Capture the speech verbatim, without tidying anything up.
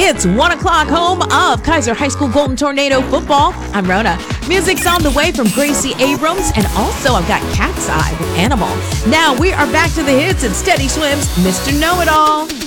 It's one o'clock, home of Kaiser High School Golden Tornado football. I'm Rona. Music's on the way from Gracie Abrams, and also I've got Cat's Eye with Animal. Now we are back to the hits and Steady Swims, Mister Know-It-All.